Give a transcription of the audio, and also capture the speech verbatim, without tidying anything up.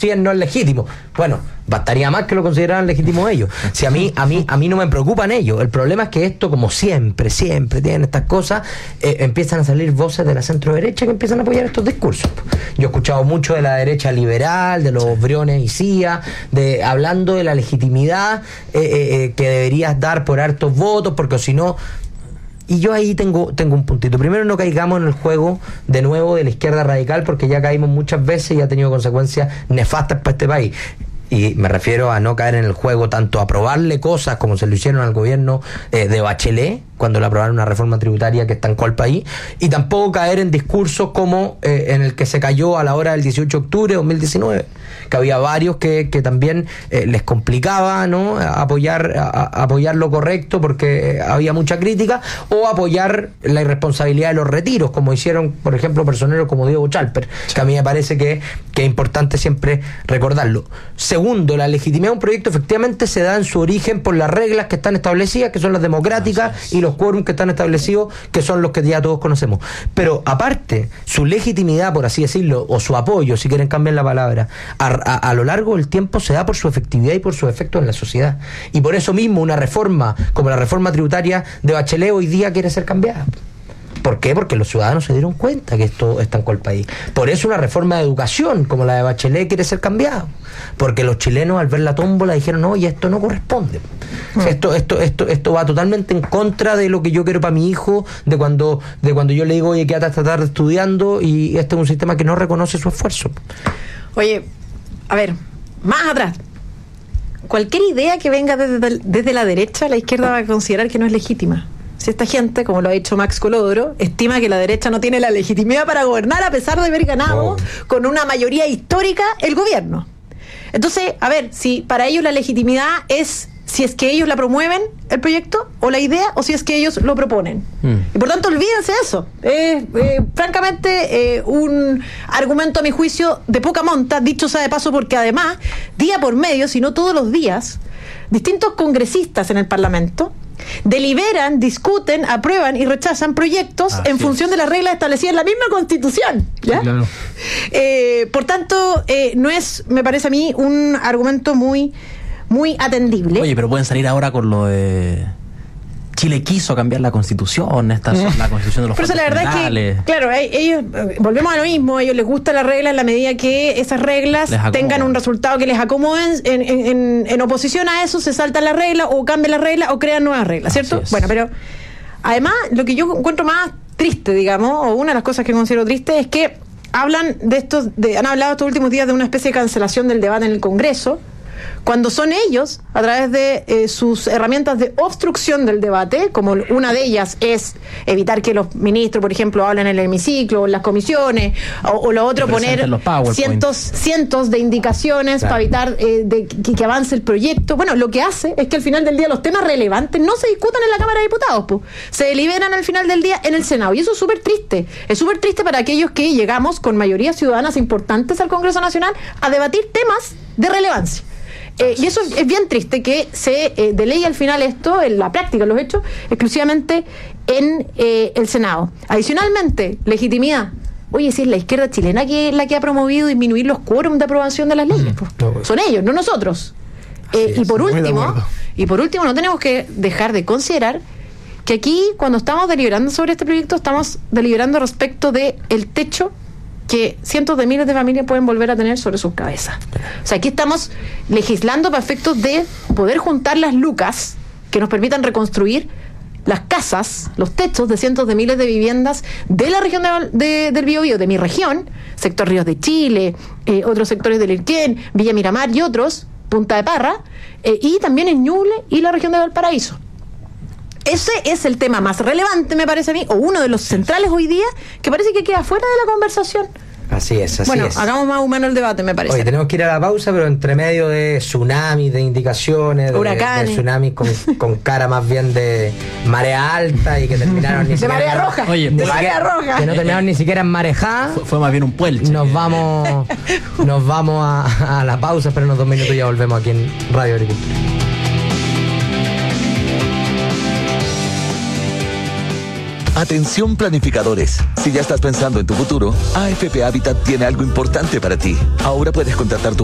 cien no es legítimo. Bueno, bastaría más que lo consideraran legítimo ellos. Si a mí, a mí, a mí no me preocupan ellos. El problema es que esto, como siempre, siempre tienen estas cosas, eh, empiezan a salir voces de la centro derecha que empiezan a apoyar estos discursos. Yo he escuchado mucho de la derecha liberal, de los Briones y Cía, de hablando de la legitimidad eh, eh, que deberías dar por hartos votos, porque si no. Y yo ahí tengo, tengo un puntito. Primero, no caigamos en el juego de nuevo de la izquierda radical, porque ya caímos muchas veces y ha tenido consecuencias nefastas para este país. Y me refiero a no caer en el juego tanto a aprobarle cosas como se lo hicieron al gobierno eh, de Bachelet, cuando le aprobaron una reforma tributaria que estancó al país, y tampoco caer en discursos como eh, en el que se cayó a la hora del dieciocho de octubre de dos mil diecinueve, que había varios que, que también eh, les complicaba, ¿no?, apoyar, a, a apoyar lo correcto porque había mucha crítica, o apoyar la irresponsabilidad de los retiros, como hicieron, por ejemplo, personeros como Diego Chalper, que a mí me parece que, que es importante siempre recordarlo. Segundo, la legitimidad de un proyecto efectivamente se da en su origen por las reglas que están establecidas, que son las democráticas, y los quórums que están establecidos, que son los que ya todos conocemos. Pero aparte, su legitimidad, por así decirlo, o su apoyo, si quieren cambiar la palabra, a, a, a lo largo del tiempo se da por su efectividad y por su efecto en la sociedad. Y por eso mismo una reforma como la reforma tributaria de Bachelet hoy día quiere ser cambiada. ¿Por qué? Porque los ciudadanos se dieron cuenta que esto estancó el país. Por eso una reforma de educación como la de Bachelet quiere ser cambiada. Porque los chilenos al ver la tómbola dijeron, no, y esto no corresponde. Mm. Esto, esto, esto, esto va totalmente en contra de lo que yo quiero para mi hijo, de cuando, de cuando yo le digo, oye, quédate hasta tarde estudiando, y este es un sistema que no reconoce su esfuerzo. Oye, a ver, más atrás. Cualquier idea que venga desde, desde la derecha, la izquierda va a considerar que no es legítima. Si esta gente, como lo ha dicho Max Colodoro, estima que la derecha no tiene la legitimidad para gobernar a pesar de haber ganado oh. con una mayoría histórica el gobierno. Entonces, a ver, si para ellos la legitimidad es si es que ellos la promueven, el proyecto, o la idea, o si es que ellos lo proponen. Mm. Y por tanto, olvídense de eso. Es, eh, francamente, eh, un argumento, a mi juicio, de poca monta, dicho sea de paso, porque además, día por medio, si no todos los días, distintos congresistas en el Parlamento deliberan, discuten, aprueban y rechazan proyectos Así en función es. de las reglas establecidas en la misma Constitución, ¿ya? Sí, claro. eh, por tanto, eh, no es, me parece a mí, un argumento muy muy atendible. Oye, pero pueden salir ahora con lo de Chile quiso cambiar la Constitución, esta es la Constitución de los Pero la verdad generales. es que, claro, ellos, volvemos a lo mismo, a ellos les gusta la regla en la medida que esas reglas tengan un resultado que les acomoden. En, en, en oposición a eso se saltan las reglas, o cambian las reglas, o crean nuevas reglas, ¿cierto? Bueno, pero además, lo que yo encuentro más triste, digamos, o una de las cosas que considero triste, es que hablan de estos, de, han hablado estos últimos días de una especie de cancelación del debate en el Congreso, cuando son ellos, a través de eh, sus herramientas de obstrucción del debate, como una de ellas es evitar que los ministros, por ejemplo, hablen en el hemiciclo, o en las comisiones, o, o lo otro, poner cientos, cientos de indicaciones claro. para evitar eh, de, que, que avance el proyecto. Bueno, lo que hace es que al final del día los temas relevantes no se discutan en la Cámara de Diputados, pues, se deliberan al final del día en el Senado, y eso es súper triste. Es súper triste para aquellos que llegamos con mayorías ciudadanas importantes al Congreso Nacional a debatir temas de relevancia. Eh, y eso es, es bien triste que se eh, delegue al final esto, en la práctica, los hechos, exclusivamente en eh, el Senado. Adicionalmente, legitimidad. Oye, si es la izquierda chilena que la que ha promovido disminuir los quórums de aprobación de las leyes. Pues. No, pues. Son ellos, no nosotros. Eh, y por último, y por último, no tenemos que dejar de considerar que aquí, cuando estamos deliberando sobre este proyecto, estamos deliberando respecto de el techo que cientos de miles de familias pueden volver a tener sobre sus cabezas. O sea, aquí estamos legislando para efectos de poder juntar las lucas que nos permitan reconstruir las casas, los techos de cientos de miles de viviendas de la región de, de, del Biobío, de mi región, sector Ríos de Chile, eh, otros sectores del Irquén, Villa Miramar y otros, Punta de Parra, eh, y también en Ñuble y la región de Valparaíso. Ese es el tema más relevante, me parece a mí, o uno de los centrales hoy día, que parece que queda fuera de la conversación. Así es, así bueno, es. Bueno, hagamos más humano el debate, me parece. Oye, tenemos que ir a la pausa, pero entre medio de tsunamis, de indicaciones, de, de tsunamis con, con cara más bien de marea alta y que terminaron ni de siquiera... De marea roja. Oye, de marea roja. Que no terminaron ni siquiera en marejada. Fue, fue más bien un puelche. Nos vamos, nos vamos a, a la pausa, pero en unos dos minutos y ya volvemos aquí en Radio Agricultura. Atención planificadores, si ya estás pensando en tu futuro, A F P Habitat tiene algo importante para ti. Ahora puedes contratar tu